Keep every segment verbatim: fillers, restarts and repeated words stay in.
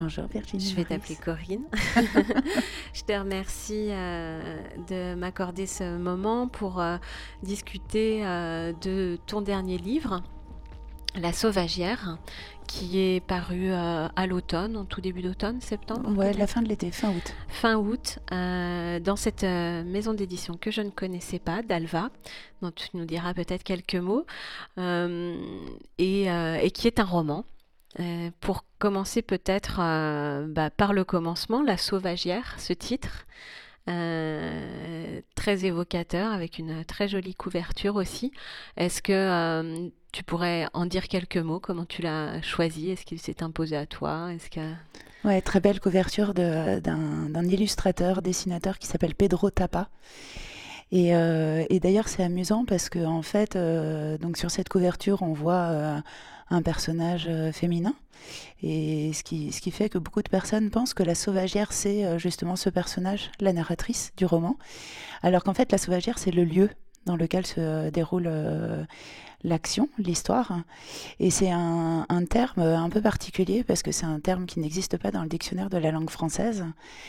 Bonjour Virginie Je vais t'appeler Maurice. Corinne. Je te remercie euh, de m'accorder ce moment pour euh, discuter euh, de ton dernier livre, La Sauvagière, qui est paru euh, à l'automne, en tout début d'automne, septembre Ouais, la fin peut-être, de l'été, fin août. fin août, euh, dans cette euh, maison d'édition que je ne connaissais pas, d'Alva, dont tu nous diras peut-être quelques mots, euh, et, euh, et qui est un roman. Euh, pour commencer peut-être euh, bah, par le commencement, La Sauvagière, ce titre, euh, très évocateur, avec une très jolie couverture aussi. Est-ce que euh, tu pourrais en dire quelques mots? Comment tu l'as choisi? Est-ce qu'il s'est imposé à toi? Est-ce que... Ouais, très belle couverture de- d'un d'un illustrateur, dessinateur qui s'appelle Pedro Tapa. Et, euh, et d'ailleurs, c'est amusant parce que en fait, euh, donc sur cette couverture, on voit euh, un personnage euh, féminin. Et ce qui, ce qui fait que beaucoup de personnes pensent que la sauvagière, c'est euh, justement ce personnage, la narratrice du roman. Alors qu'en fait, la sauvagière, c'est le lieu dans lequel se déroule euh, l'action, l'histoire. Et c'est un, un terme un peu particulier parce que c'est un terme qui n'existe pas dans le dictionnaire de la langue française.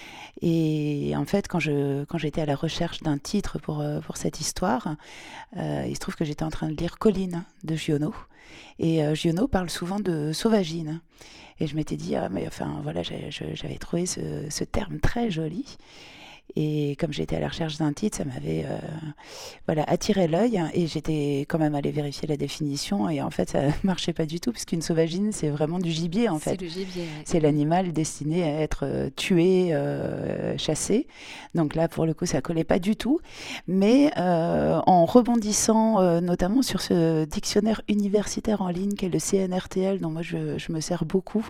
Et en fait, quand je quand j'étais à la recherche d'un titre pour, euh, pour cette histoire, euh, il se trouve que j'étais en train de lire Colline de Giono. Et euh, Giono parle souvent de sauvagine. Et je m'étais dit, ah, mais enfin voilà, j'ai- je- j'avais trouvé ce, ce terme très joli. Et comme j'étais à la recherche d'un titre, ça m'avait euh, voilà, attiré l'œil et j'étais quand même allée vérifier la définition et en fait ça marchait pas du tout puisqu'une sauvagine c'est vraiment du gibier en C'est fait. le gibier, ouais. C'est Mm. l'animal destiné à être euh, tué, euh, chassé. Donc là pour le coup ça collait pas du tout. Mais euh, en rebondissant euh, notamment sur ce dictionnaire universitaire en ligne qui est le C N R T L dont moi je, je me sers beaucoup,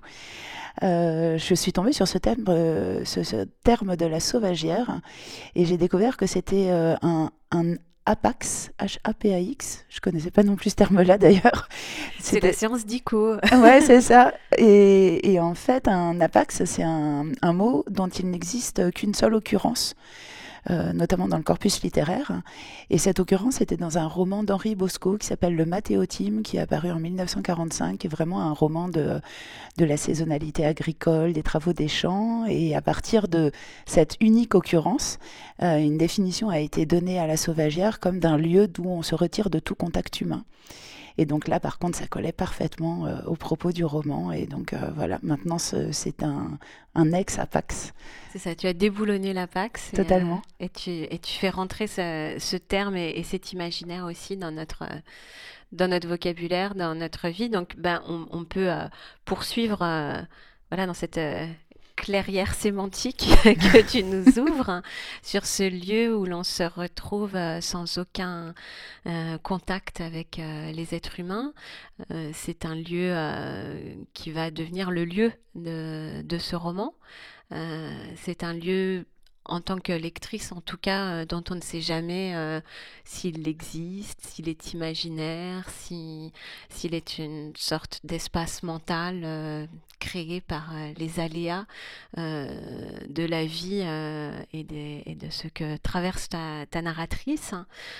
euh, je suis tombée sur ce terme, euh, ce, ce terme de la sauvagière et j'ai découvert que c'était euh, un, un Hapax, H A P A X. Je connaissais pas non plus ce terme-là d'ailleurs. C'est la C'était... séance dico. Ouais, c'est ça. Et, et en fait, un Hapax, c'est un, un mot dont il n'existe qu'une seule occurrence, euh, notamment dans le corpus littéraire. Et cette occurrence était dans un roman d'Henri Bosco qui s'appelle Le Mathéotime, qui est apparu en mille neuf cent quarante-cinq, qui est vraiment un roman de, de la saisonnalité agricole, des travaux des champs. Et à partir de cette unique occurrence, euh, une définition a été donnée à la sauvagière comme d'un lieu d'où on se retire de tout contact humain. Et donc là, par contre, ça collait parfaitement euh, au propos du roman. Et donc euh, voilà, maintenant ce- c'est un, un ex-Apax, C'est ça, tu as déboulonné la Pax et, euh, totalement. et, tu, et tu fais rentrer ce, ce terme et, et cet imaginaire aussi dans notre, euh, dans notre vocabulaire, dans notre vie. Donc, ben, on, on peut euh, poursuivre euh, voilà, dans cette euh, clairière sémantique que tu nous ouvres, hein, sur ce lieu où l'on se retrouve euh, sans aucun euh, contact avec euh, les êtres humains. Euh, c'est un lieu euh, qui va devenir le lieu de, de ce roman. Euh, c'est un lieu, en tant que lectrice en tout cas, euh, dont on ne sait jamais euh, s'il existe, s'il est imaginaire, si, s'il est une sorte d'espace mental euh, créé par euh, les aléas euh, de la vie euh, et, des- et de ce que traverse ta, ta narratrice.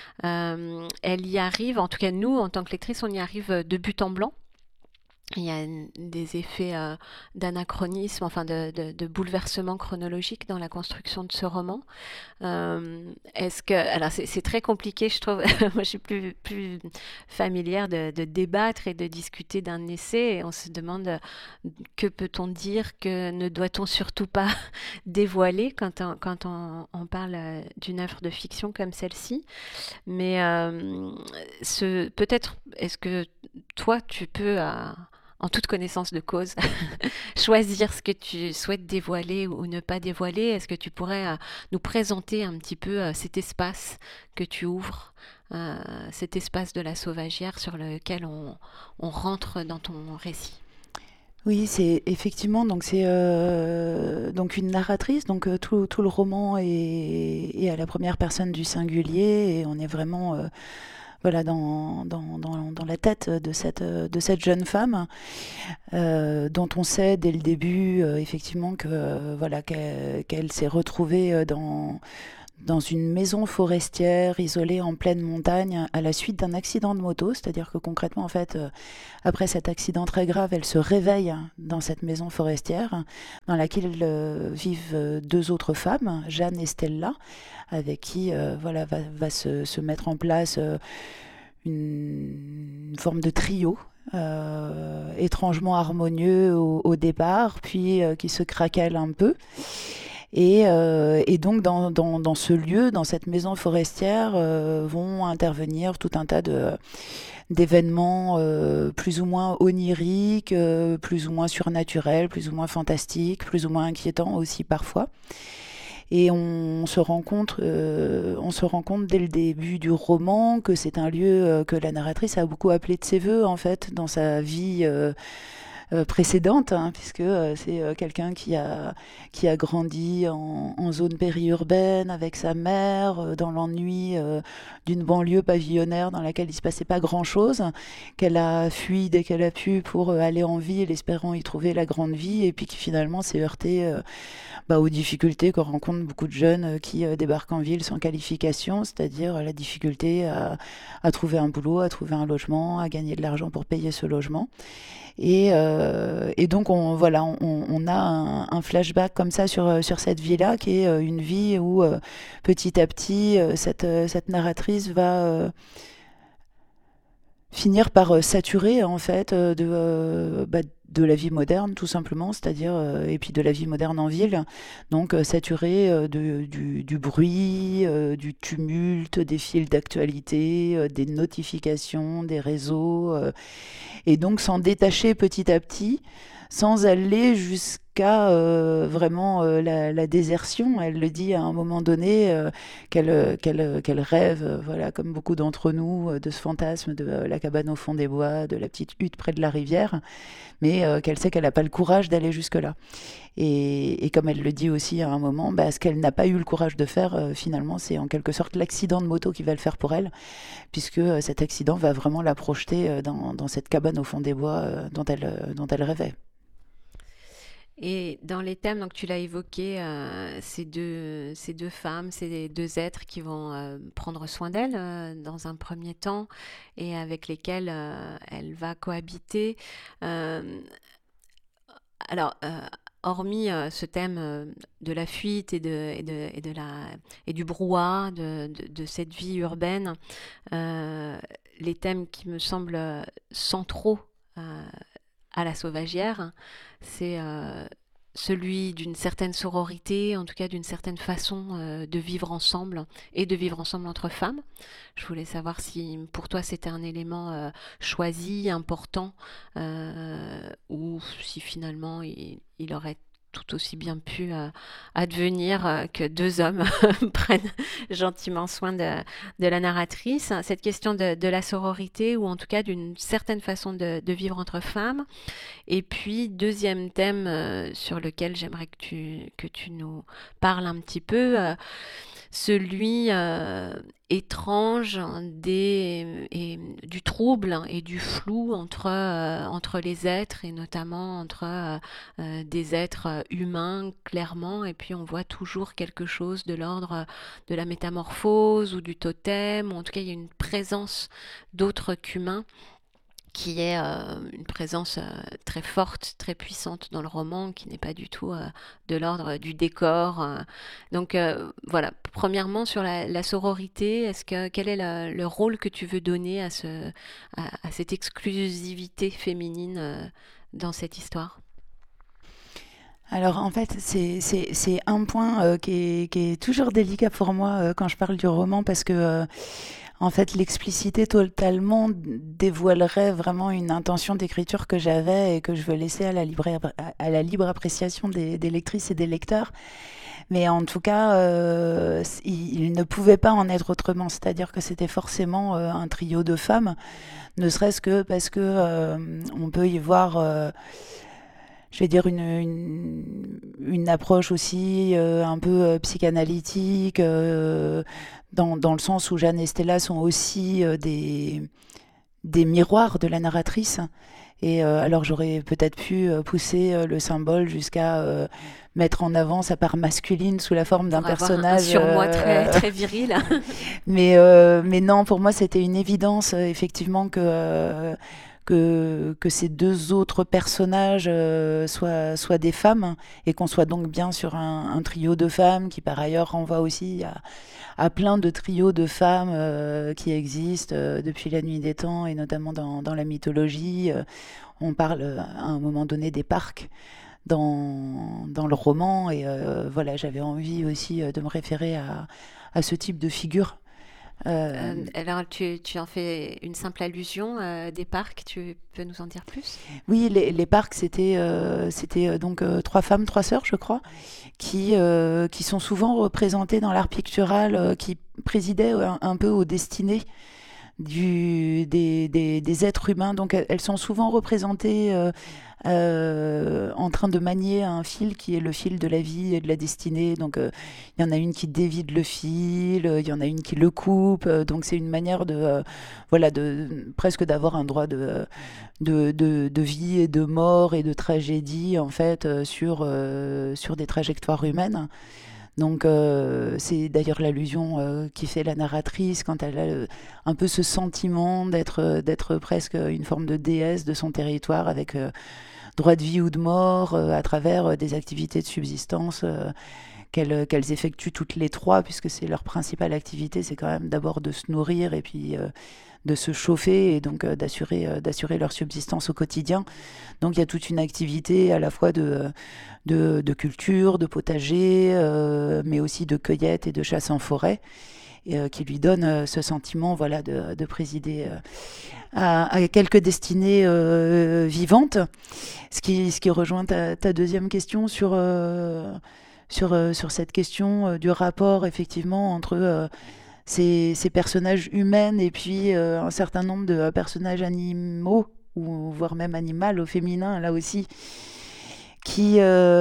Euh, elle y arrive, en tout cas nous, en tant que lectrice, on y arrive de but en blanc. Il y a n- des effets euh, d'anachronisme, enfin de, de- de bouleversement chronologique dans la construction de ce roman. Euh, est-ce que, alors c'est c'est très compliqué, je trouve. Moi, je suis plus, plus familière de, de débattre et de discuter d'un essai. Et on se demande euh, que peut-on dire, que ne doit-on surtout pas dévoiler quand on, quand on, on parle euh, d'une œuvre de fiction comme celle-ci. Mais euh, ce, peut-être, est-ce que toi, tu peux, euh, en toute connaissance de cause, choisir ce que tu souhaites dévoiler ou ne pas dévoiler? Est-ce que tu pourrais euh, nous présenter un petit peu euh, cet espace que tu ouvres, euh, cet espace de la sauvagière sur lequel on, on rentre dans ton récit? Oui, c'est effectivement donc c'est euh, donc une narratrice. Donc euh, tout, tout le roman est, est à la première personne du singulier et on est vraiment euh, voilà dans, dans, dans, dans la tête de cette euh, de cette jeune femme euh, dont on sait dès le début euh, effectivement que euh, voilà qu'elle qu'elle s'est retrouvée euh, dans dans une maison forestière isolée en pleine montagne à la suite d'un accident de moto, c'est-à-dire que concrètement, en fait, euh, après cet accident très grave, elle se réveille dans cette maison forestière dans laquelle euh, vivent euh, deux autres femmes, Jeanne et Stella, avec qui euh, voilà, va, va se, se mettre en place euh, une, une forme de trio. Euh, étrangement harmonieux au, au départ, puis euh, qui se craquelle un peu. Et, euh, et donc dans, dans, dans ce lieu, dans cette maison forestière, euh, vont intervenir tout un tas de, d'événements euh, plus ou moins oniriques, euh, plus ou moins surnaturels, plus ou moins fantastiques, plus ou moins inquiétants aussi parfois. Et on se rend compte, euh, on se rend compte dès le début du roman que c'est un lieu euh, que la narratrice a beaucoup appelé de ses voeux en fait dans sa vie euh, euh, précédente, hein, puisque euh, c'est euh, quelqu'un qui a, qui a grandi en, en zone périurbaine avec sa mère, euh, dans l'ennui euh, d'une banlieue pavillonnaire dans laquelle il ne se passait pas grand-chose, qu'elle a fui dès qu'elle a pu pour euh, aller en ville, espérant y trouver la grande vie, et puis qui finalement s'est heurtée euh, bah, aux difficultés que rencontrent beaucoup de jeunes euh, qui euh, débarquent en ville sans qualification, c'est-à-dire euh, la difficulté à, à trouver un boulot, à trouver un logement, à gagner de l'argent pour payer ce logement. Et, euh, et donc on, voilà, on, on a un, un flashback comme ça sur, sur cette vie-là, qui est euh, une vie où euh, petit à petit, euh, cette, cette narratrice va euh, finir par euh, saturer en fait euh, de, euh, bah, de la vie moderne tout simplement, c'est-à-dire euh, et puis de la vie moderne en ville, donc euh, saturée euh, de, du, du bruit, euh, du tumulte, des fils d'actualité, euh, des notifications, des réseaux, euh, et donc s'en détacher petit à petit, sans aller jusqu'à euh, vraiment euh, la, la désertion. Elle le dit à un moment donné, euh, qu'elle, euh, qu'elle, euh, qu'elle rêve, euh, voilà, comme beaucoup d'entre nous, euh, de ce fantasme de euh, la cabane au fond des bois, de la petite hutte près de la rivière, mais euh, qu'elle sait qu'elle n'a pas le courage d'aller jusque-là. Et, et comme elle le dit aussi à un moment, bah, ce qu'elle n'a pas eu le courage de faire, euh, finalement, c'est en quelque sorte l'accident de moto qui va le faire pour elle, puisque euh, cet accident va vraiment la projeter euh, dans, dans cette cabane au fond des bois euh, dont, elle, euh, dont elle rêvait. Et dans les thèmes, donc tu l'as évoqué, euh, ces deux, ces deux femmes, ces deux êtres qui vont euh, prendre soin d'elle euh, dans un premier temps et avec lesquels euh, elle va cohabiter. Euh, alors, euh, hormis euh, ce thème euh, de la fuite et, de, et, de, et, de la, et du brouhaha de, de, de cette vie urbaine, euh, les thèmes qui me semblent euh, centraux euh, à la sauvagière, c'est euh, celui d'une certaine sororité, en tout cas d'une certaine façon euh, de vivre ensemble et de vivre ensemble entre femmes. Je voulais savoir si pour toi c'était un élément euh, choisi, important, euh, ou si finalement il, il aurait tout aussi bien pu euh, advenir euh, que deux hommes prennent gentiment soin de, de la narratrice. Cette question de, de la sororité, ou en tout cas d'une certaine façon de, de vivre entre femmes. Et puis, deuxième thème euh, sur lequel j'aimerais que tu, que tu nous parles un petit peu, euh, celui euh, étrange des, et, du trouble et du flou entre, euh, entre les êtres, et notamment entre euh, euh, des êtres humains, clairement, et puis on voit toujours quelque chose de l'ordre de la métamorphose ou du totem, ou en tout cas il y a une présence d'autres qu'humains qui est euh, une présence euh, très forte, très puissante dans le roman, qui n'est pas du tout euh, de l'ordre du décor. euh. Donc euh, voilà, premièrement sur la, la sororité, est-ce que quel est le, le rôle que tu veux donner à, ce, à, à cette exclusivité féminine euh, dans cette histoire? Alors en fait, c'est, c'est, c'est un point euh, qui, est, qui est toujours délicat pour moi euh, quand je parle du roman, parce que euh, en fait, l'explicité totalement dévoilerait vraiment une intention d'écriture que j'avais et que je veux laisser à la libre, à la libre appréciation des, des lectrices et des lecteurs. Mais en tout cas, euh, il, il ne pouvait pas en être autrement. C'est-à-dire que c'était forcément euh, un trio de femmes, ne serait-ce que parce que euh, on peut y voir... Euh, je vais dire une, une, une approche aussi euh, un peu euh, psychanalytique, euh, dans, dans le sens où Jeanne et Stella sont aussi euh, des, des miroirs de la narratrice. Et euh, alors j'aurais peut-être pu euh, pousser euh, le symbole jusqu'à euh, mettre en avant sa part masculine sous la forme d'un Pour avoir un, un personnage. surmoi très, euh, très viril. mais, euh, mais non, pour moi, c'était une évidence, euh, effectivement, que, euh, que, que ces deux autres personnages euh, soient, soient des femmes, et qu'on soit donc bien sur un, un trio de femmes qui, par ailleurs, renvoie aussi à, à plein de trios de femmes euh, qui existent euh, depuis la nuit des temps, et notamment dans, dans la mythologie. Euh, on parle euh, à un moment donné des parcs dans, dans le roman, et euh, voilà, j'avais envie aussi euh, de me référer à, à ce type de figure. Euh, Euh, alors, tu, tu en fais une simple allusion euh, des parcs, tu peux nous en dire plus? oui, les, les parcs, c'était euh, c'était euh, donc euh, trois femmes, trois sœurs, je crois, qui, euh, qui sont souvent représentées dans l'art pictural, euh, qui présidaient un, un peu aux destinées du, des, des, des êtres humains. Donc elles elles sont souvent représentées euh, euh, en train de manier un fil qui est le fil de la vie et de la destinée. Donc euh, il y en a une qui dévide le fil, euh, il y en a une qui le coupe. Euh, donc c'est une manière de, euh, voilà, de presque d'avoir un droit de, de, de, de vie et de mort et de tragédie en fait euh, sur, euh, sur des trajectoires humaines. Donc euh, c'est d'ailleurs l'allusion euh, qui fait la narratrice quand elle a euh, un peu ce sentiment d'être euh, d'être presque une forme de déesse de son territoire, avec euh, droit de vie ou de mort euh, à travers euh, des activités de subsistance euh, qu'elles qu'elles effectuent toutes les trois, puisque c'est leur principale activité, c'est quand même d'abord de se nourrir et puis euh, de se chauffer, et donc euh, d'assurer euh, d'assurer leur subsistance au quotidien. Donc il y a toute une activité à la fois de, de, de culture, de potager, euh, mais aussi de cueillette et de chasse en forêt, et, euh, qui lui donne euh, ce sentiment, voilà, de, de présider euh, à, à quelques destinées euh, vivantes. Ce qui, ce qui rejoint ta, ta deuxième question sur, euh, sur, euh, sur cette question euh, du rapport, effectivement, entre euh, ces, ces personnages humains et puis euh, un certain nombre de euh, personnages animaux, ou voire même animal au féminin, là aussi, qui,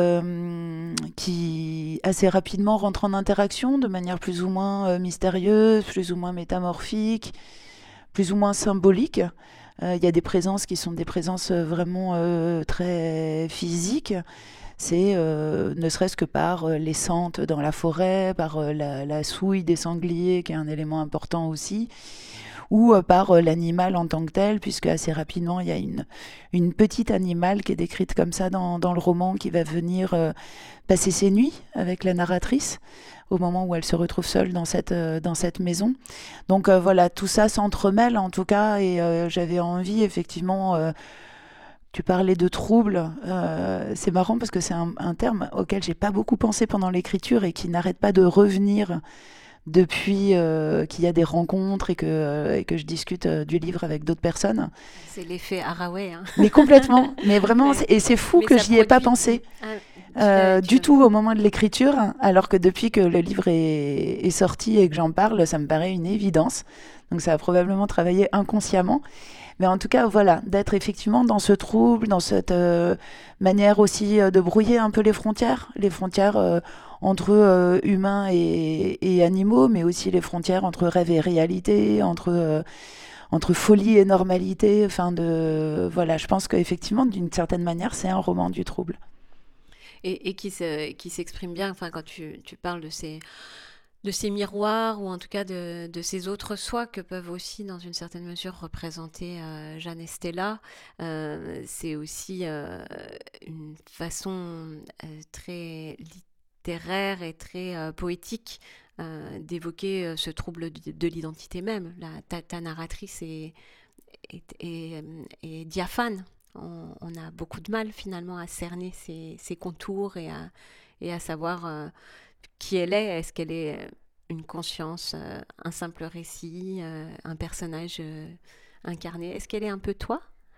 euh, qui assez rapidement rentrent en interaction de manière plus ou moins euh, mystérieuse, plus ou moins métamorphique, plus ou moins symbolique. Euh, Il y a des présences qui sont des présences euh, vraiment euh, très physiques. C'est euh, ne serait-ce que par euh, les sentes dans la forêt, par euh, la, la souille des sangliers, qui est un élément important aussi, ou euh, par euh, l'animal en tant que tel, puisque assez rapidement, il y a une, une petite animale qui est décrite comme ça dans, dans le roman, qui va venir euh, passer ses nuits avec la narratrice, au moment où elle se retrouve seule dans cette, euh, dans cette maison. Donc euh, voilà, tout ça s'entremêle en tout cas, et euh, j'avais envie effectivement... Euh, tu parlais de trouble, euh, c'est marrant parce que c'est un, un terme auquel j'ai pas beaucoup pensé pendant l'écriture et qui n'arrête pas de revenir depuis euh, qu'il y a des rencontres et que, euh, et que je discute euh, du livre avec d'autres personnes. C'est l'effet Haraway, hein. Mais complètement, mais vraiment, Ouais. c'est- et c'est fou Mais que ça j'y ai pas produit. pensé Ah, tu euh, l'as, du tu... tout au moment de l'écriture, alors que depuis que le livre est, est sorti et que j'en parle, ça me paraît une évidence. Donc ça a probablement travaillé inconsciemment. Mais en tout cas, voilà, d'être effectivement dans ce trouble, dans cette euh, manière aussi euh, de brouiller un peu les frontières, les frontières euh, entre euh, humains et, et animaux, mais aussi les frontières entre rêve et réalité, entre, euh, entre folie et normalité. Enfin, de, voilà, je pense qu'effectivement, d'une certaine manière, c'est un roman du trouble. Et, et qui se, qui s'exprime bien, enfin, quand tu, tu parles de ces, de ces miroirs, ou en tout cas de, de ces autres soi que peuvent aussi, dans une certaine mesure, représenter euh, Jeanne et Stella. Euh, c'est aussi euh, une façon euh, très littéraire et très euh, poétique euh, d'évoquer euh, ce trouble de, de l'identité même. La, ta, ta narratrice est, est, est, est diaphane. On, on a beaucoup de mal finalement à cerner ses, ses contours, et à, et à savoir euh, qui elle est. Est-ce qu'elle est une conscience, euh, un simple récit, euh, un personnage euh, incarné? Est-ce qu'elle est un peu toi?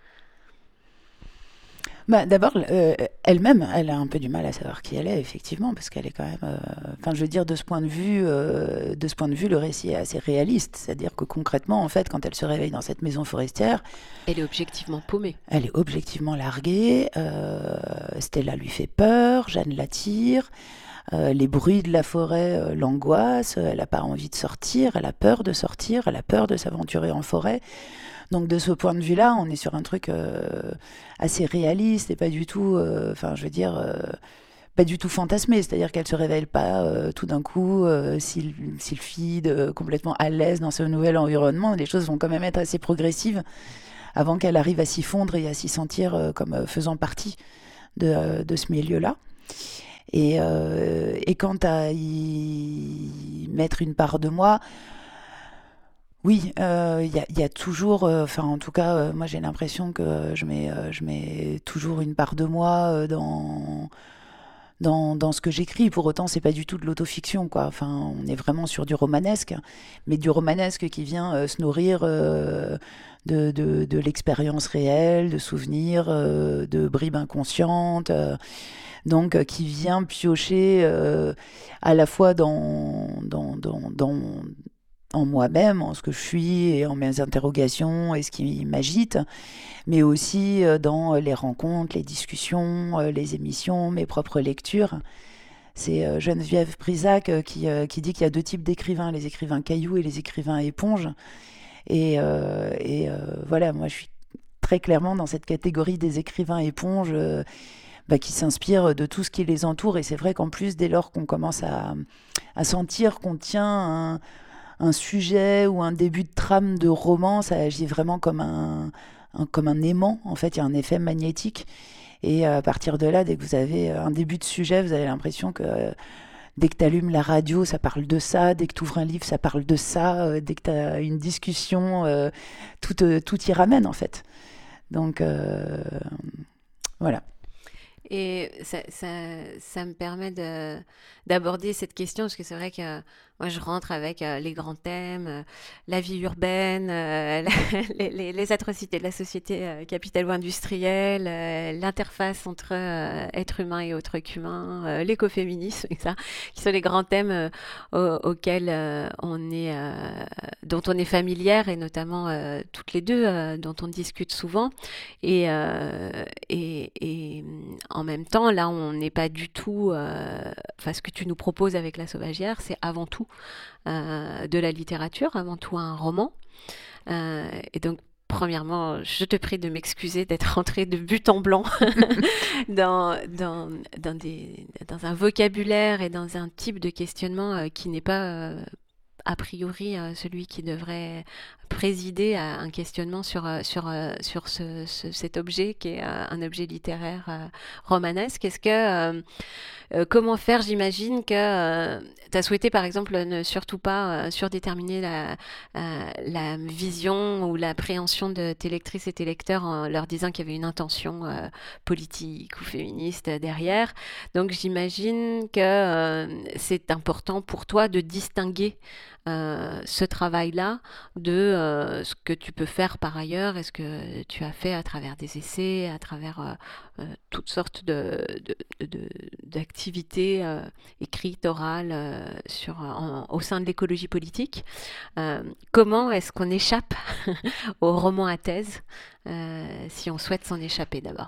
Bah, d'abord, euh, elle-même, elle a un peu du mal à savoir qui elle est, effectivement, parce qu'elle est quand même. euh, Enfin, je veux dire, de ce point de vue, euh, de ce point de vue, le récit est assez réaliste. C'est-à-dire que concrètement, en fait, quand elle se réveille dans cette maison forestière, Elle est objectivement paumée. elle est objectivement larguée. euh, Stella lui fait peur, Jeanne l'attire. euh, les bruits de la forêt euh, l'angoissent. Elle n'a pas envie de sortir. Elle a peur de sortir. Elle a peur de s'aventurer en forêt. Donc de ce point de vue-là, on est sur un truc euh, assez réaliste et pas du tout, enfin euh, je veux dire, euh, pas du tout fantasmé. C'est-à-dire qu'elle se réveille pas euh, tout d'un coup, euh, s'il sylphide, euh, complètement à l'aise dans ce nouvel environnement. Les choses vont quand même être assez progressives avant qu'elle arrive à s'y fondre et à s'y sentir euh, comme euh, faisant partie de, euh, de ce milieu-là. Et, euh, et quant à y mettre une part de moi, oui, il euh, y, a, y a toujours, enfin euh, en tout cas, euh, moi j'ai l'impression que je mets, euh, je mets toujours une part de moi euh, dans, dans, dans ce que j'écris. Pour autant, c'est pas du tout de l'autofiction, quoi. Enfin, on est vraiment sur du romanesque, mais du romanesque qui vient euh, se nourrir euh, de, de, de l'expérience réelle, de souvenirs, euh, de bribes inconscientes. Euh, donc euh, qui vient piocher euh, à la fois dans, dans, dans, dans en moi-même, en ce que je suis et en mes interrogations et ce qui m'agite, mais aussi euh, dans les rencontres, les discussions, euh, les émissions, mes propres lectures. C'est euh, Geneviève Brisac euh, qui, euh, qui dit qu'il y a deux types d'écrivains, les écrivains cailloux et les écrivains éponges. Et, euh, et euh, voilà, moi je suis très clairement dans cette catégorie des écrivains éponges euh, bah, qui s'inspirent de tout ce qui les entoure. Et c'est vrai qu'en plus, dès lors qu'on commence à, à sentir qu'on tient un, un sujet ou un début de trame de roman, ça agit vraiment comme un, un, comme un aimant. En fait, il y a un effet magnétique. Et à partir de là, dès que vous avez un début de sujet, vous avez l'impression que euh, dès que tu allumes la radio, ça parle de ça. Dès que tu ouvres un livre, ça parle de ça. Euh, dès que tu as une discussion, euh, tout, euh, tout y ramène, en fait. Donc, euh, voilà. Et ça, ça, ça me permet de, d'aborder cette question, parce que c'est vrai que euh, moi je rentre avec euh, les grands thèmes, euh, la vie urbaine, euh, la- les, les- les atrocités de la société euh, capitalo-industrielle, euh, l'interface entre euh, être humain et autre qu'humain, euh, l'écoféminisme, et ça, qui sont les grands thèmes euh, au- auxquels euh, on est, euh, dont on est familière, et notamment euh, toutes les deux, euh, dont on discute souvent. Et, euh, et, et en même temps, là, on n'est pas du tout. euh, Enfin, ce que tu nous proposes avec La Sauvagière, c'est avant tout euh, de la littérature, avant tout un roman. Euh, et donc, premièrement, je te prie de m'excuser d'être entrée de but en blanc dans, dans, dans, des, dans un vocabulaire et dans un type de questionnement euh, qui n'est pas euh, a priori euh, celui qui devrait présider à un questionnement sur, euh, sur, euh, sur ce, ce- cet objet qui est euh, un objet littéraire euh, romanesque. Est-ce que euh, euh, comment faire? J'imagine que tu as souhaité, par exemple, ne surtout pas euh, surdéterminer la, euh, la vision ou l'appréhension de tes lectrices et tes lecteurs en leur disant qu'il y avait une intention euh, politique ou féministe derrière. Donc j'imagine que euh, c'est important pour toi de distinguer euh, ce travail-là de euh, ce que tu peux faire par ailleurs et ce que tu as fait à travers des essais, à travers euh, euh, toutes sortes de, de- de- d'activités euh, écrites, orales euh, sur, en- au sein de l'écologie politique. Euh, comment est-ce qu'on échappe au roman à thèse euh, si on souhaite s'en échapper d'abord?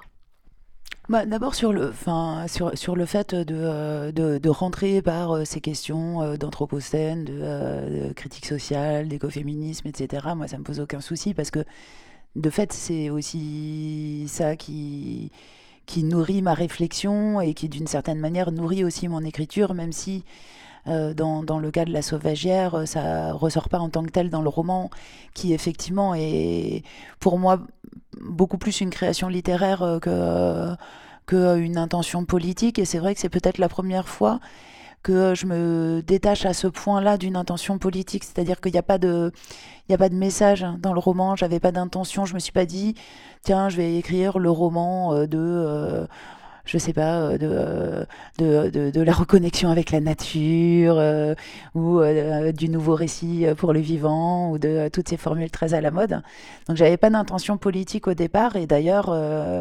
Bah, d'abord sur le, enfin, sur, sur le fait de, euh, de, de rentrer par euh, ces questions euh, d'anthropocène, de, euh, de critique sociale, d'écoféminisme, et cetera. Moi, ça me pose aucun souci parce que de fait, c'est aussi ça qui, qui nourrit ma réflexion et qui, d'une certaine manière, nourrit aussi mon écriture, même si euh, dans, dans le cas de La Sauvagière, euh, ça ressort pas en tant que tel dans le roman, qui effectivement est pour moi beaucoup plus une création littéraire euh, que, que une intention politique. Et c'est vrai que c'est peut-être la première fois que je me détache à ce point-là d'une intention politique. C'est-à-dire qu'il n'y a pas de, il y a pas de message dans le roman. J'avais pas d'intention. Je me suis pas dit, tiens, je vais écrire le roman euh, de, euh, je sais pas, euh, de, euh, de, de, de la reconnexion avec la nature euh, ou euh, du nouveau récit pour le vivant ou de euh, toutes ces formules très à la mode. Donc j'avais pas d'intention politique au départ. Et d'ailleurs, euh,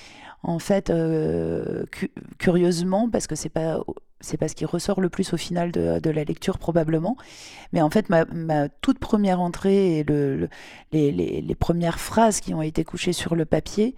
en fait, euh, cu- curieusement, parce que c'est pas c'est pas ce qui ressort le plus au final de, de la lecture probablement, mais en fait ma, ma toute première entrée et le, le- les, les- les premières phrases qui ont été couchées sur le papier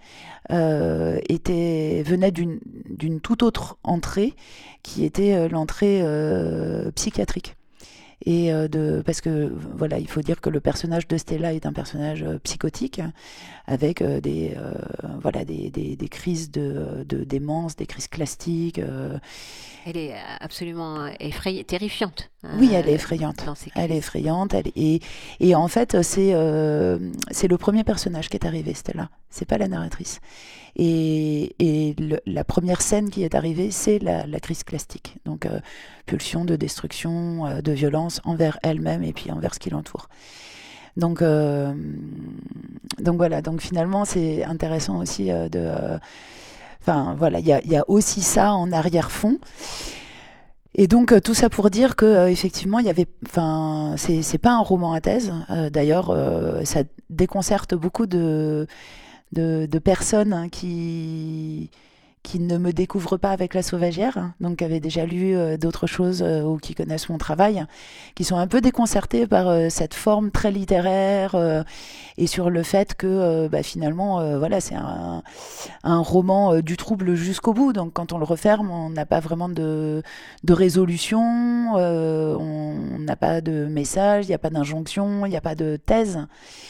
euh, étaient, venaient d'une d'une toute autre entrée qui était euh, l'entrée euh, psychiatrique. et euh, de parce que voilà, il faut dire que le personnage de Stella est un personnage euh, psychotique avec euh, des euh, voilà des, des, des crises de, de démence, des crises classiques. euh. Elle est euh, absolument effrayante, terrifiante Oui, elle est euh, effrayante. dans ses Elle est crises. effrayante. Elle est- et, et en fait, c'est euh, c'est le premier personnage qui est arrivé, Stella. C'est pas la narratrice. Et, et le- la première scène qui est arrivée, c'est la, la crise classique. Donc, euh, pulsion de destruction, euh, de violence envers elle-même et puis envers ce qui l'entoure. Donc, euh, donc voilà. Donc finalement, c'est intéressant aussi euh, de. euh, Enfin voilà, il y a, il y a aussi ça en arrière-fond. Et donc euh, tout ça pour dire que euh, effectivement il y avait, enfin c'est c'est pas un roman à thèse. Euh, d'ailleurs, euh, ça déconcerte beaucoup de de, de personnes hein, qui qui ne me découvrent pas avec La Sauvagière, hein, donc qui avaient déjà lu euh, d'autres choses euh, ou qui connaissent mon travail, qui sont un peu déconcertés par euh, cette forme très littéraire euh, et sur le fait que euh, bah, finalement, euh, voilà, c'est un, un roman euh, du trouble jusqu'au bout. Donc quand on le referme, on n'a pas vraiment de, de résolution, euh, on n'a pas de message, il n'y a pas d'injonction, il n'y a pas de thèse.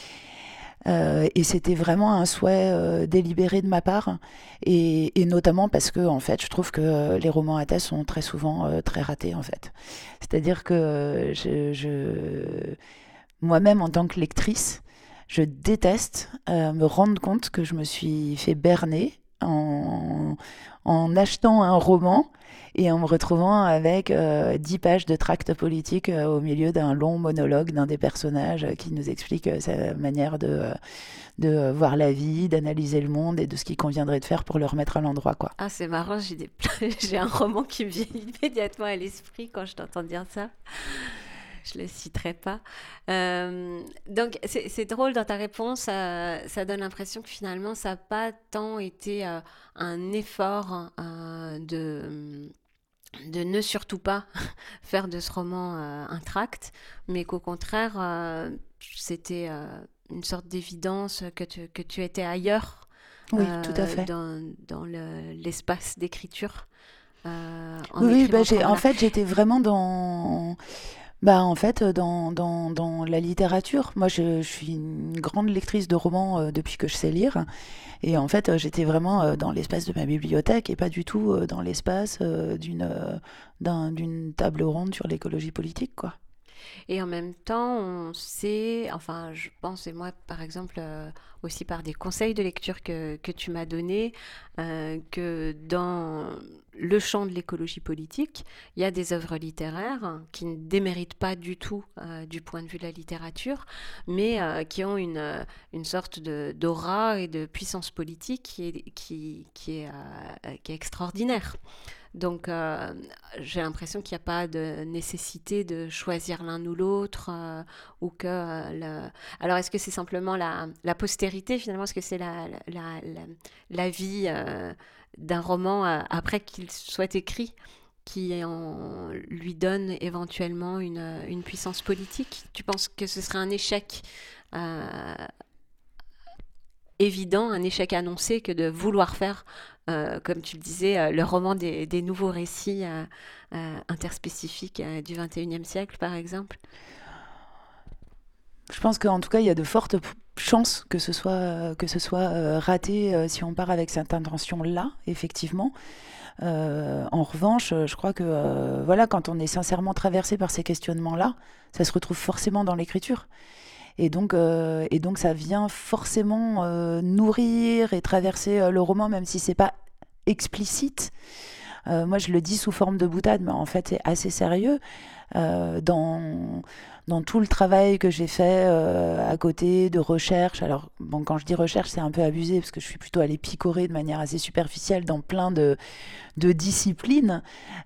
Euh, et c'était vraiment un souhait euh, délibéré de ma part, et, et notamment parce que en fait, je trouve que euh, les romans à thèse sont très souvent euh, très ratés en fait. C'est-à-dire que euh, je, je- moi-même en tant que lectrice, je déteste euh, me rendre compte que je me suis fait berner en, en achetant un roman et en me retrouvant avec euh, dix pages de tract politique euh, au milieu d'un long monologue d'un des personnages euh, qui nous explique euh, sa manière de, euh, de euh, voir la vie, d'analyser le monde et de ce qu'il conviendrait de faire pour le remettre à l'endroit, quoi. Ah, c'est marrant, j'ai des... j'ai un roman qui me vient immédiatement à l'esprit quand je t'entends dire ça. Je le citerai pas. Euh, donc, c'est c'est drôle dans ta réponse, ça, ça donne l'impression que finalement, ça n'a pas tant été euh, un effort euh, de, de ne surtout pas faire de ce roman euh, un tract, mais qu'au contraire, euh, c'était euh, une sorte d'évidence que tu, que tu étais ailleurs Oui, tout à euh, fait. dans, dans le- l'espace d'écriture euh, en Oui, oui, bah, écrivant ce j'ai, en roman-là. fait, j'étais vraiment dans, bah, en fait, euh, dans, dans, dans la littérature. Moi, je, je suis une grande lectrice de romans euh, depuis que je sais lire. Et en fait, euh, j'étais vraiment euh, dans l'espace de ma bibliothèque et pas du tout euh, dans l'espace euh, d'une euh, d'un- d'une table ronde sur l'écologie politique, quoi. Et en même temps, on sait, enfin, je pense, et moi, par exemple, euh, aussi par des conseils de lecture que, que tu m'as donnés, euh, que dans le champ de l'écologie politique, il y a des œuvres littéraires hein, qui ne déméritent pas du tout euh, du point de vue de la littérature, mais euh, qui ont une, euh, une sorte de, d'aura et de puissance politique qui est, qui, qui est, euh, qui est extraordinaire. Donc, euh, j'ai l'impression qu'il n'y a pas de nécessité de choisir l'un ou l'autre, euh, ou que euh, le... Alors, est-ce que c'est simplement la, la postérité, finalement? Est-ce que c'est la, la, la, la vie euh, d'un roman euh, après qu'il soit écrit qui en, lui donne éventuellement une, une puissance politique? Tu penses que ce serait un échec euh, évident, un échec annoncé que de vouloir faire, euh, comme tu le disais, euh, le roman des, des nouveaux récits euh, euh, interspécifiques euh, du vingt et unième siècle, par exemple. Je pense qu'en tout cas, il y a de fortes p- chances que ce soit, que ce soit euh, raté euh, si on part avec cette intention-là, effectivement. Euh, en revanche, euh, je crois que euh, voilà, quand on est sincèrement traversé par ces questionnements-là, ça se retrouve forcément dans l'écriture. Et donc, euh, et donc ça vient forcément euh, nourrir et traverser euh, le roman, même si c'est pas explicite. Euh, moi, je le dis sous forme de boutade, mais en fait, c'est assez sérieux. Euh, dans, dans tout le travail que j'ai fait euh, à côté de recherche, alors bon, quand je dis recherche, c'est un peu abusé parce que je suis plutôt allée picorer de manière assez superficielle dans plein de, de disciplines,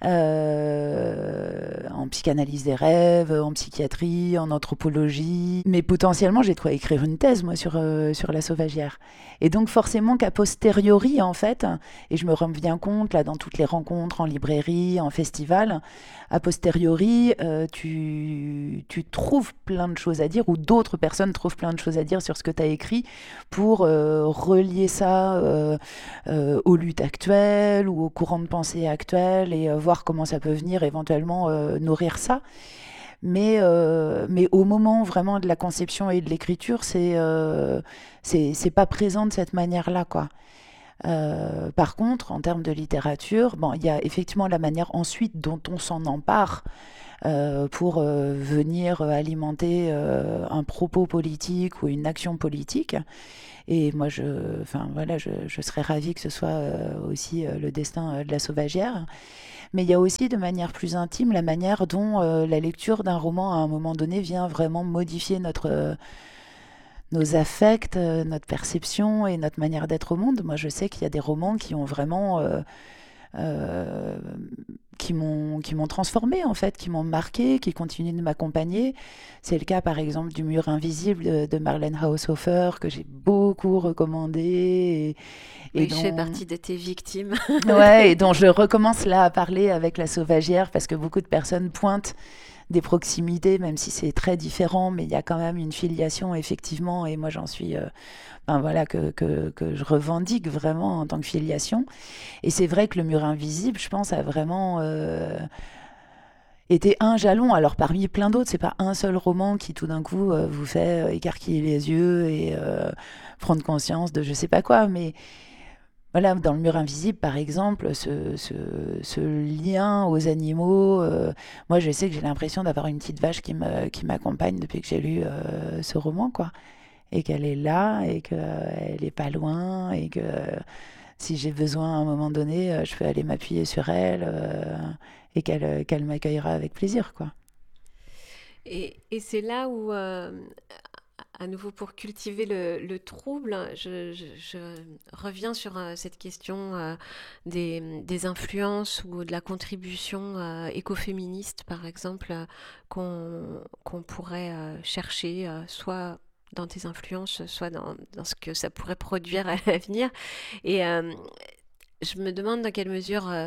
euh, en psychanalyse des rêves, en psychiatrie, en anthropologie. Mais potentiellement, j'ai de quoi écrire une thèse, moi, sur, euh, sur la sauvagière. Et donc, forcément qu'a posteriori, en fait, et je me rends bien compte, là, dans toutes les rencontres, en librairie, en festival, a posteriori, euh, tu, tu trouves plein de choses à dire, ou d'autres personnes trouvent plein de choses à dire sur ce que tu as écrit, pour euh, relier ça euh, euh, aux luttes actuelles, ou aux courants de pensée actuels, et euh, voir comment ça peut venir éventuellement euh, nourrir ça. Mais, euh, mais au moment vraiment de la conception et de l'écriture, c'est euh, c'est, c'est pas présent de cette manière-là, quoi. Euh, par contre, en termes de littérature, bon, il y a effectivement la manière ensuite dont on s'en empare euh, pour euh, venir alimenter euh, un propos politique ou une action politique. Et moi, je, enfin, voilà, je, je serais ravie que ce soit euh, aussi euh, le destin euh, de la sauvagière. Mais il y a aussi de manière plus intime la manière dont euh, la lecture d'un roman à un moment donné vient vraiment modifier notre, euh, nos affects, euh, notre perception et notre manière d'être au monde. Moi, je sais qu'il y a des romans qui ont vraiment... euh, euh, qui m'ont qui m'ont transformé en fait, qui m'ont marqué, qui continuent de m'accompagner. C'est le cas par exemple du Mur invisible de, de Marlene Haushofer que j'ai beaucoup recommandé et, et Oui, je fais dont partie de tes victimes. ouais et dont je recommence là à parler avec La Sauvagière parce que beaucoup de personnes pointent des proximités, même si c'est très différent, mais il y a quand même une filiation effectivement et moi j'en suis euh, ben voilà que, que, que je revendique vraiment en tant que filiation. Et c'est vrai que Le Mur invisible, je pense, a vraiment euh, été un jalon. Alors parmi plein d'autres, c'est pas un seul roman qui tout d'un coup euh, vous fait euh, écarquiller les yeux et euh, prendre conscience de je sais pas quoi. Mais voilà, dans Le Mur invisible, par exemple, ce, ce, ce lien aux animaux, euh, moi je sais que j'ai l'impression d'avoir une petite vache qui me, qui m'accompagne depuis que j'ai lu euh, ce roman, quoi. Et qu'elle est là, et qu'elle est pas loin, et que si j'ai besoin à un moment donné, euh, je peux aller m'appuyer sur elle euh, et qu'elle euh, qu'elle m'accueillera avec plaisir, quoi. Et, et c'est là où, euh, à nouveau pour cultiver le, le trouble, je, je- je reviens sur euh, cette question euh, des, des influences ou de la contribution euh, écoféministe, par exemple, euh, qu'on qu'on pourrait euh, chercher, euh, soit dans tes influences, soit dans, dans ce que ça pourrait produire à l'avenir. Et euh, je me demande dans quelle mesure euh,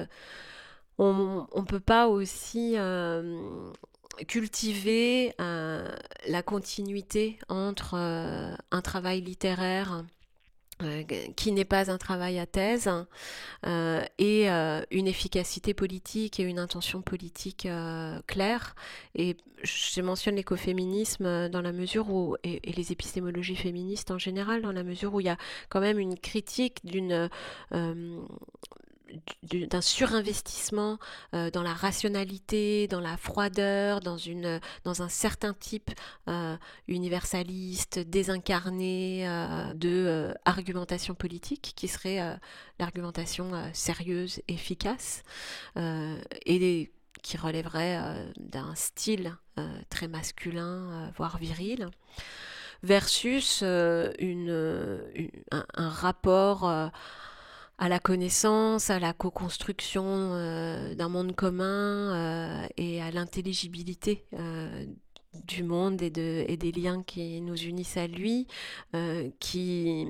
on ne peut pas aussi euh, cultiver euh, la continuité entre euh, un travail littéraire euh, qui n'est pas un travail à thèse euh, et euh, une efficacité politique et une intention politique euh, claire. Et je mentionne l'écoféminisme dans la mesure où, et, et les épistémologies féministes en général, dans la mesure où il y a quand même une critique d'une... euh, du- d'un surinvestissement euh, dans la rationalité, dans la froideur, dans, une, dans un certain type euh, universaliste, désincarné euh, de euh, argumentation politique, qui serait euh, l'argumentation euh, sérieuse, efficace, euh, et qui relèverait euh, d'un style euh, très masculin, euh, voire viril, versus euh, une, une- un, un rapport euh, à la connaissance, à la co-construction euh, d'un monde commun euh, et à l'intelligibilité euh, du monde et, de, et des liens qui nous unissent à lui, euh, qui,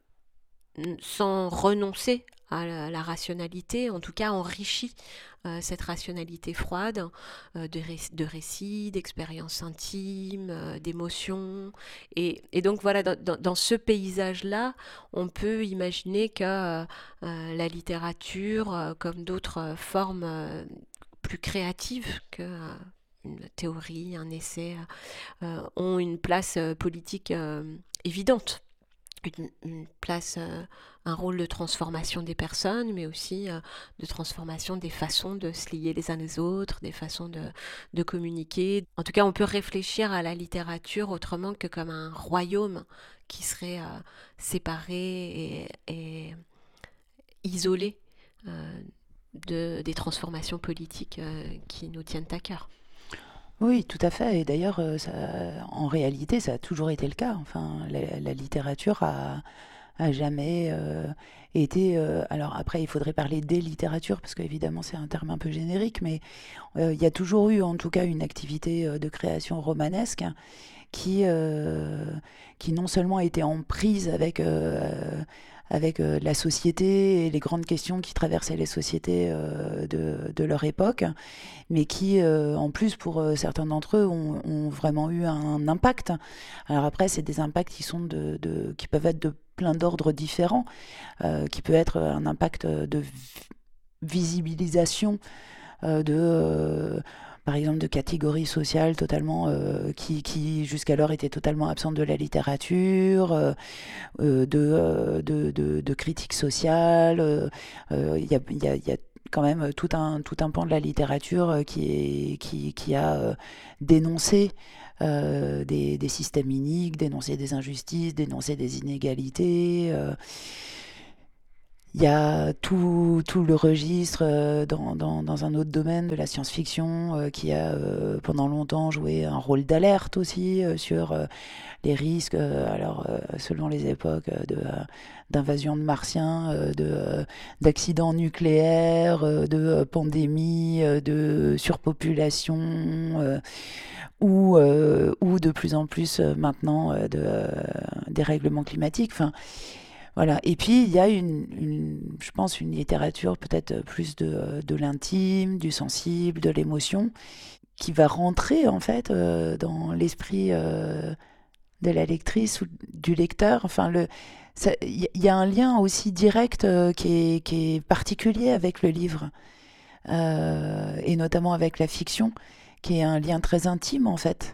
sans renoncer à la, la rationalité, en tout cas enrichit euh, cette rationalité froide euh, de, ré- de récits, d'expériences intimes, euh, d'émotions. Et, et donc voilà, dans, dans- dans ce paysage-là, on peut imaginer que euh, euh, la littérature, euh, comme d'autres euh, formes euh, plus créatives que... euh, une théorie, un essai, euh, ont une place euh, politique euh, évidente, une, une place, euh, un rôle de transformation des personnes, mais aussi euh, de transformation des façons de se lier les uns les autres, des façons de, de communiquer. En tout cas, on peut réfléchir à la littérature autrement que comme un royaume qui serait euh, séparé et, et isolé euh, de, des transformations politiques euh, qui nous tiennent à cœur. Oui, tout à fait. Et d'ailleurs, euh, ça- en réalité, ça a toujours été le cas. Enfin, la, la littérature a, a jamais euh, été. Euh, alors après, il faudrait parler des littératures parce qu'évidemment, c'est un terme un peu générique, mais euh, il y a toujours eu, en tout cas, une activité euh, de création romanesque qui, euh, qui non seulement était en prise avec, euh, avec euh, la société et les grandes questions qui traversaient les sociétés euh, de, de leur époque, mais qui, euh, en plus, pour euh, certains d'entre eux, ont, ont vraiment eu un impact. Alors après, c'est des impacts qui, sont de, de- qui peuvent être de plein d'ordres différents, euh, qui peut être un impact de vi- visibilisation euh, de, euh, par exemple, de catégories sociales totalement, euh, qui, qui jusqu'alors étaient totalement absentes de la littérature, euh, euh, de, euh, de, de, de critiques sociales. euh, euh, Il y a, il y a, il y a quand même tout un, tout un pan de la littérature euh, qui, est, qui, qui a euh, dénoncé euh, des, des systèmes iniques, dénoncé des injustices, dénoncé des inégalités. euh, Il y a tout, tout le registre euh, dans, dans, dans un autre domaine de la science-fiction euh, qui a euh, pendant longtemps joué un rôle d'alerte aussi euh, sur euh, les risques, euh, alors euh, selon les époques, euh, de, euh, d'invasion de martiens, euh, de, euh, d'accidents nucléaires, euh, de euh, pandémies, euh, de surpopulation, euh, ou, euh, ou de plus en plus euh, maintenant euh, de euh, dérèglements climatiques. Enfin, voilà. Et puis, il y a une, une- je pense, une littérature peut-être plus de, de l'intime, du sensible, de l'émotion, qui va rentrer en fait euh, dans l'esprit euh, de la lectrice ou du lecteur. Enfin, le, ça- il y, y a un lien aussi direct euh, qui est, qui est particulier avec le livre, euh, et notamment avec la fiction, qui est un lien très intime en fait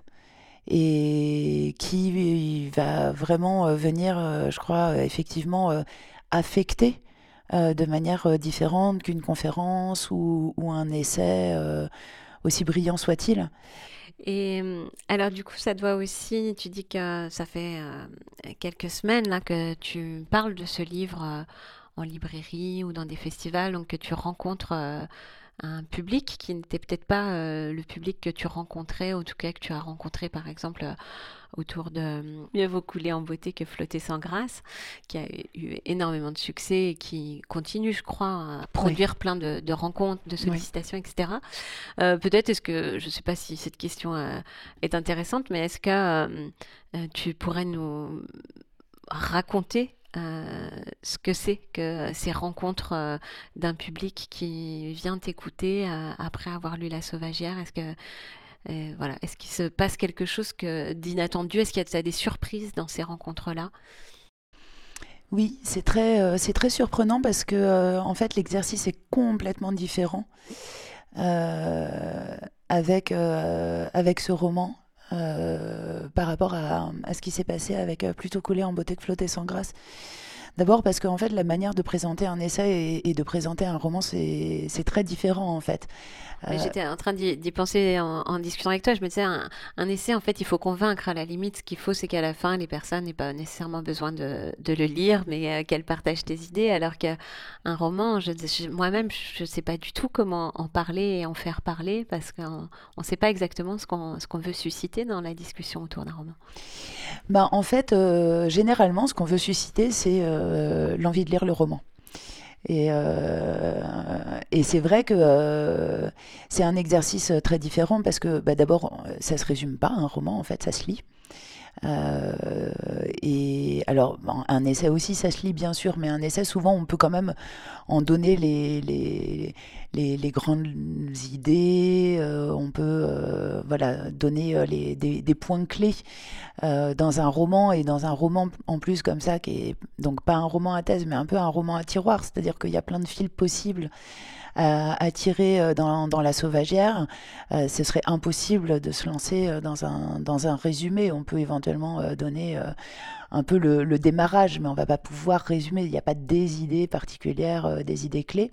et qui va vraiment euh, venir, euh, je crois, euh, effectivement euh, affecter euh, de manière euh, différente qu'une conférence ou, ou un essai, euh, aussi brillant soit-il. Et euh, alors du coup, ça doit aussi, tu dis que ça fait euh, quelques semaines là que tu parles de ce livre euh, en librairie ou dans des festivals, donc que tu rencontres euh, un public qui n'était peut-être pas euh, le public que tu rencontrais, ou en tout cas que tu as rencontré par exemple euh, autour de euh, Mieux vaut couler en beauté que flotter sans grâce, qui a eu énormément de succès et qui continue, je crois, à Oui, produire plein de, de rencontres, de oui. sollicitations, et cetera. Euh, peut-être, est-ce que, je ne sais pas si cette question euh, est intéressante, mais est-ce que euh, euh, tu pourrais nous raconter euh, ce que c'est que ces rencontres euh, d'un public qui vient t'écouter euh, après avoir lu La Sauvagière? Est-ce que euh, voilà, est-ce qu'il se passe quelque chose que d'inattendu? Est-ce qu'il y a des surprises dans ces rencontres-là? Oui, c'est très, euh, c'est très surprenant parce que euh, en fait l'exercice est complètement différent euh, avec, euh, avec ce roman. Euh, par rapport à, à ce qui s'est passé avec euh, Plutôt couler en beauté que flotter sans grâce. D'abord parce qu'en fait, la manière de présenter un essai et, et de présenter un roman, c'est c'est très différent en fait. Mais Euh, j'étais en train d'y d'y penser en, en discutant avec toi. Je me disais, un, un essai, en fait, il faut convaincre. À la limite, ce qu'il faut, c'est qu'à la fin, les personnes n'aient pas nécessairement besoin de, de le lire, mais euh, qu'elles partagent tes idées. Alors qu'un roman, je, je- moi-même, je ne sais pas du tout comment en parler et en faire parler, parce qu'on ne sait pas exactement ce qu'on ce qu'on veut susciter dans la discussion autour d'un roman. bah, en fait, euh, généralement, ce qu'on veut susciter, c'est euh, l'envie de lire le roman. Et, euh, et c'est vrai que euh, c'est un exercice très différent parce que bah, d'abord, ça se résume pas un roman, en fait, ça se lit. Euh, et alors, bon, un essai aussi, ça se lit bien sûr, mais un essai, souvent, on peut quand même en donner les, les, les, les grandes idées, euh, on peut euh, voilà, donner euh, les, des, des points clés euh, dans un roman, et dans un roman en plus comme ça, qui est donc pas un roman à thèse, mais un peu un roman à tiroir, c'est-à-dire qu'il y a plein de fils possibles à, à tirer euh, dans, dans La Sauvagière. Euh, ce serait impossible de se lancer euh, dans un, dans un résumé. On peut éventuellement euh, donner euh, un peu le, le démarrage, mais on va pas pouvoir résumer. Il n'y a pas des idées particulières, euh, des idées clés.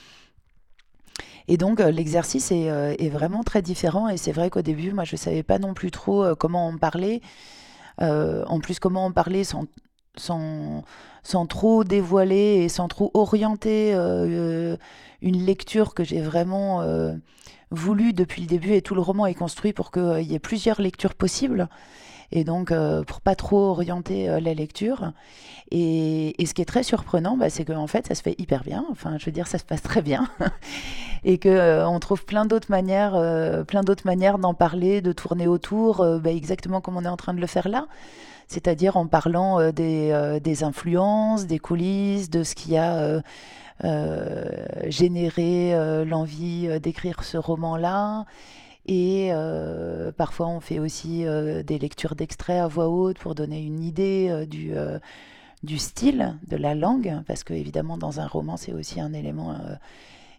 Et donc euh, l'exercice est, euh, est vraiment très différent. Et c'est vrai qu'au début, moi, je savais pas non plus trop euh, comment en parler. Euh, en plus, comment en parler sans, sans, sans trop dévoiler et sans trop orienter euh, une lecture que j'ai vraiment euh, voulu depuis le début. Et tout le roman est construit pour qu'il y ait plusieurs lectures possibles. Et donc, euh, pour pas trop orienter euh, la lecture. Et, et ce qui est très surprenant, bah, c'est qu'en fait, ça se fait hyper bien. Enfin, je veux dire, ça se passe très bien. Et que euh, on trouve plein d'autres manières, euh, plein d'autres manières d'en parler, de tourner autour, euh, bah, exactement comme on est en train de le faire là. C'est-à-dire en parlant euh, des, euh, des influences, des coulisses, de ce qui a euh, euh, généré euh, l'envie euh, d'écrire ce roman-là. Et euh, parfois, on fait aussi euh, des lectures d'extraits à voix haute pour donner une idée euh, du, euh, du style, de la langue, parce que évidemment, dans un roman, c'est aussi un élément euh,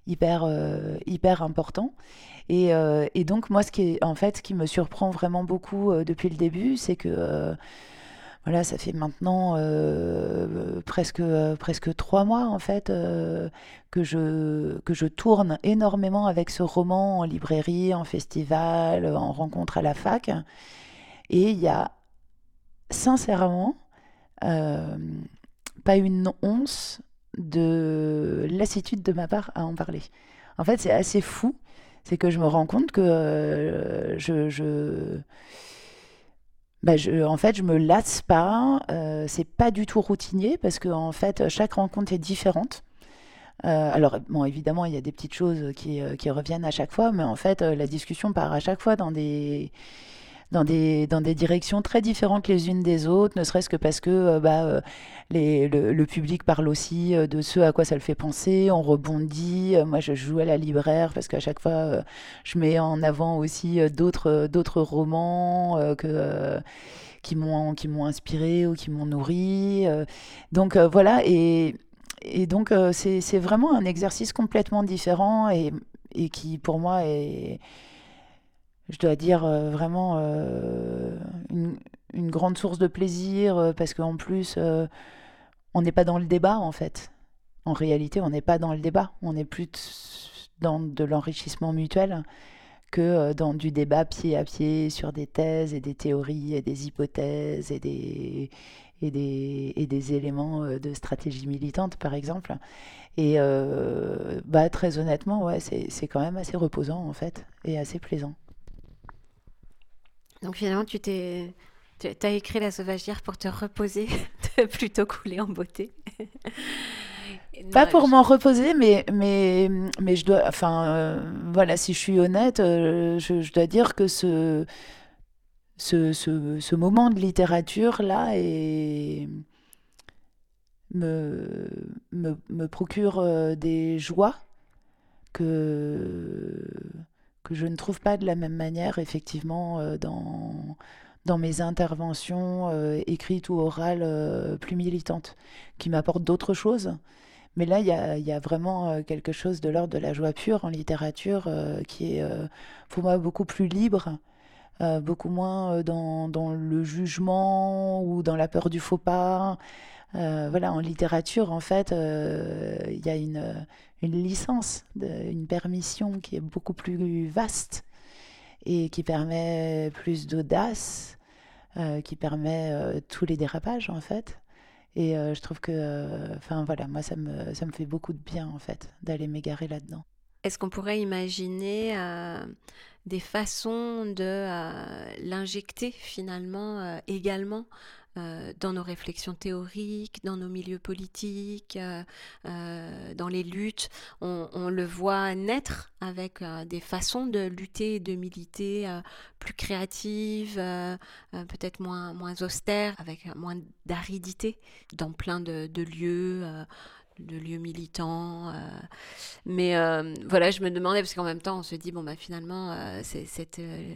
hyper, euh, hyper important. Et, euh, et donc, moi, ce qui est, en fait, ce qui me surprend vraiment beaucoup euh, depuis le début, c'est que euh, voilà, ça fait maintenant euh, presque, euh, presque trois mois, en fait, euh, que je, que je tourne énormément avec ce roman en librairie, en festival, en rencontre à la fac. Et il y a sincèrement euh, pas une once de lassitude de ma part à en parler. En fait, c'est assez fou. C'est que je me rends compte que euh, je, je, bah, je- en fait, je me lasse pas. Euh, c'est pas du tout routinier parce que en fait, chaque rencontre est différente. Euh, alors, bon, évidemment, il y a des petites choses qui, euh, qui reviennent à chaque fois, mais en fait, euh, la discussion part à chaque fois dans des, dans des, dans des directions très différentes les unes des autres, ne serait-ce que parce que euh, bah, euh, les, le, le public parle aussi euh, de ce à quoi ça le fait penser, on rebondit. Euh, moi, je joue à la libraire parce qu'à chaque fois, euh, je mets en avant aussi euh, d'autres, euh, d'autres romans euh, que, euh, qui m'ont, qui m'ont inspiré ou qui m'ont nourri. euh. Donc euh, voilà, et, et donc euh, c'est, c'est vraiment un exercice complètement différent et, et qui, pour moi, est je dois dire euh, vraiment euh, une, une grande source de plaisir euh, parce qu'en plus, euh, on n'est pas dans le débat en fait. En réalité, on n'est pas dans le débat. On est plus t- dans de l'enrichissement mutuel que euh, dans du débat pied à pied sur des thèses et des théories et des hypothèses et des, et des, et des éléments euh, de stratégie militante, par exemple. Et euh, bah, très honnêtement, ouais, c'est, c'est quand même assez reposant en fait et assez plaisant. Donc finalement, tu t'es, tu as écrit La Sauvagière pour te reposer, de plutôt couler en beauté. Pas Non, pour je- m'en reposer, mais, mais, mais je dois, enfin, euh, voilà, si je suis honnête, euh, je, je dois dire que ce, ce, ce, ce moment de littérature-là est, me, me, me procure euh, des joies que, que je ne trouve pas de la même manière, effectivement, euh, dans, dans mes interventions euh, écrites ou orales euh, plus militantes, qui m'apportent d'autres choses. Mais là, il y a, il y a vraiment euh, quelque chose de l'ordre de la joie pure en littérature euh, qui est, euh, pour moi, beaucoup plus libre, euh, beaucoup moins euh, dans, dans le jugement ou dans la peur du faux pas. Euh, voilà, en littérature, en fait, euh, il y a une, une licence, de- une permission qui est beaucoup plus vaste et qui permet plus d'audace, euh, qui permet euh, tous les dérapages, en fait. Et euh, je trouve que, euh, enfin voilà, moi ça me, ça me fait beaucoup de bien en fait d'aller m'égarer là-dedans. Est-ce qu'on pourrait imaginer euh, des façons de euh, l'injecter finalement euh, également euh, dans nos réflexions théoriques, dans nos milieux politiques, euh, euh, dans les luttes? On, on le voit naître avec euh, des façons de lutter et de militer euh, plus créatives, euh, euh, peut-être moins, moins austères, avec euh, moins d'aridité dans plein de, de lieux. Euh, de lieux militants, euh, mais euh, voilà, je me demandais, parce qu'en même temps, on se dit, bon, bah finalement, euh, c'est cette, euh,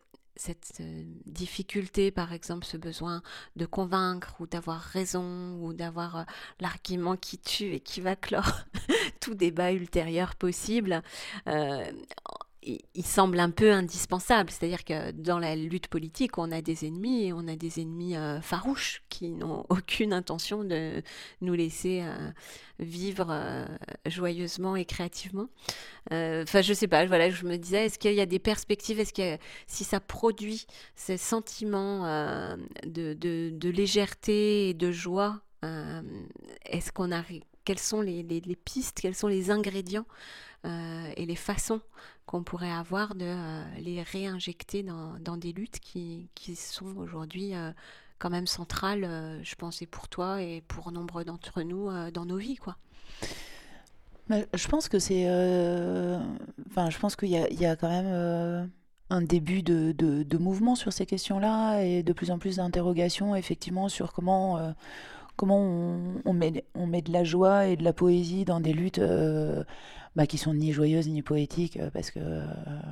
cette euh, difficulté, par exemple, ce besoin de convaincre ou d'avoir raison ou d'avoir euh, l'argument qui tue et qui va clore tout débat ultérieur possible, euh, il, il semble un peu indispensable. C'est-à-dire que dans la lutte politique, on a des ennemis et on a des ennemis euh, farouches qui n'ont aucune intention de nous laisser euh, vivre euh, joyeusement et créativement. Enfin, euh, je sais pas, voilà, je me disais, est-ce qu'il y a des perspectives, est-ce que si ça produit ces sentiments euh, de, de, de légèreté et de joie, euh, est-ce qu'on arrive, quelles sont les, les, les pistes, quels sont les ingrédients euh, et les façons qu'on pourrait avoir de euh, les réinjecter dans, dans des luttes qui, qui sont aujourd'hui euh, quand même centrales, euh, je pense, et pour toi et pour nombre d'entre nous euh, dans nos vies, quoi. Mais je pense que c'est, euh, enfin, je pense qu'il y a, il y a quand même euh, un début de, de, de mouvement sur ces questions-là et de plus en plus d'interrogations, effectivement, sur comment, euh, comment on, on met, on met de la joie et de la poésie dans des luttes euh, bah, qui sont ni joyeuses ni poétiques euh, parce que euh,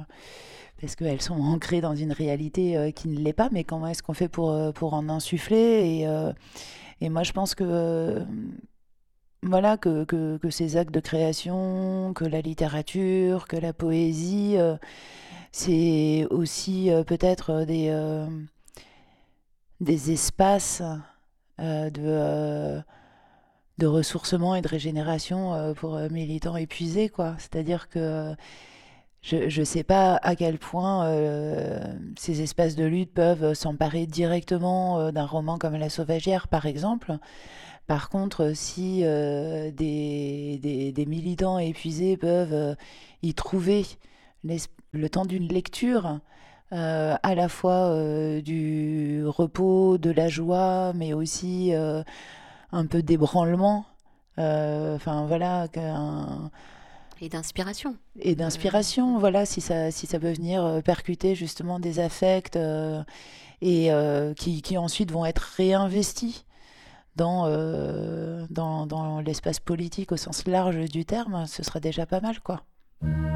parce qu'elles sont ancrées dans une réalité euh, qui ne l'est pas, mais comment est-ce qu'on fait pour, euh, pour en insuffler et, euh, et moi je pense que euh, voilà, que, que, que ces actes de création, que la littérature, que la poésie, euh, c'est aussi euh, peut-être euh, des, euh, des espaces euh, de, euh, de ressourcement et de régénération euh, pour euh, militants épuisés, quoi. C'est-à-dire que je ne sais pas à quel point euh, ces espaces de lutte peuvent s'emparer directement euh, d'un roman comme La Sauvagière, par exemple. Par contre, si euh, des, des, des militants épuisés peuvent euh, y trouver le temps d'une lecture, euh, à la fois euh, du repos, de la joie, mais aussi euh, un peu d'ébranlement, euh, enfin voilà, qu'un- Et d'inspiration. et Euh, d'inspiration, voilà, si ça, si ça peut venir euh, percuter justement des affects euh, et euh, qui, qui ensuite vont être réinvestis dans, euh, dans, dans l'espace politique au sens large du terme, ce sera déjà pas mal, quoi.